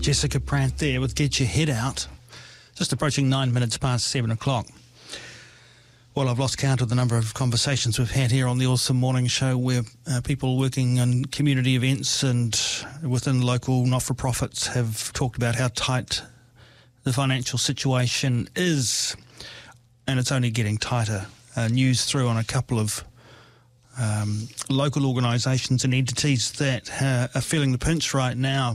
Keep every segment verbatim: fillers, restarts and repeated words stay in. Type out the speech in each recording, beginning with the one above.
Jessica Pratt there with Get Your Head Out. Just approaching nine minutes past seven o'clock. Well, I've lost count of the number of conversations we've had here on the Awesome Morning Show where uh, people working on community events and within local not-for-profits have talked about how tight the financial situation is, and it's only getting tighter. Uh, news through on a couple of um, local organisations and entities that uh, are feeling the pinch right now.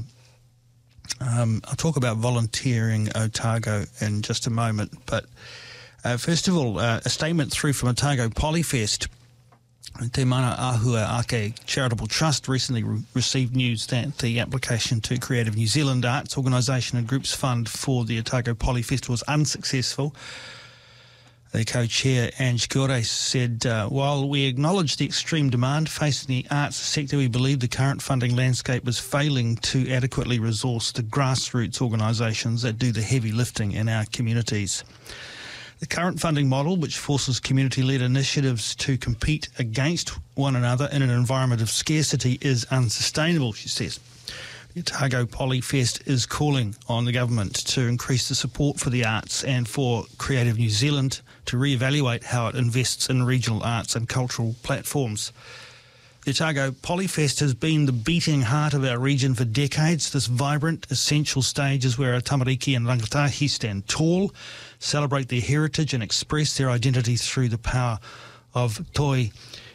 Um, I'll talk about volunteering Otago in just a moment, but uh, first of all, uh, a statement through from Otago Polyfest. Te Mana Ahua Ake Charitable Trust recently re- received news that the application to Creative New Zealand Arts Organisation and Groups Fund for the Otago Polyfest was unsuccessful. The co-chair, Ange Gore, said, uh, while we acknowledge the extreme demand facing the arts sector, we believe the current funding landscape is failing to adequately resource the grassroots organisations that do the heavy lifting in our communities. The current funding model, which forces community-led initiatives to compete against one another in an environment of scarcity, is unsustainable, she says. The Otago Polyfest is calling on the government to increase the support for the arts and for Creative New Zealand to reevaluate how it invests in regional arts and cultural platforms. The Otago Polyfest has been the beating heart of our region for decades. This vibrant, essential stage is where our tamariki and rangatahi stand tall, celebrate their heritage and express their identity through the power of toi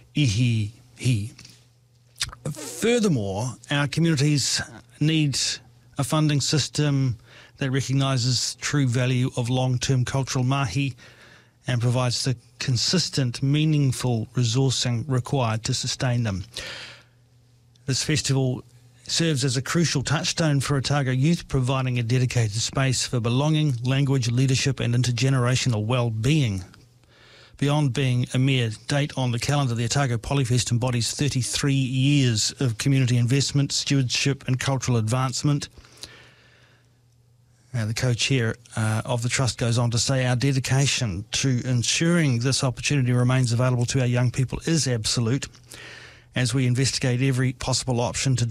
ihihi. Furthermore, our communities need a funding system that recognises true value of long-term cultural mahi and provides the consistent, meaningful resourcing required to sustain them. This festival serves as a crucial touchstone for Otago youth, providing a dedicated space for belonging, language, leadership and intergenerational well-being. Beyond being a mere date on the calendar, the Otago Polyfest embodies thirty-three years of community investment, stewardship and cultural advancement. Uh, the co-chair uh, of the Trust goes on to say, our dedication to ensuring this opportunity remains available to our young people is absolute as we investigate every possible option to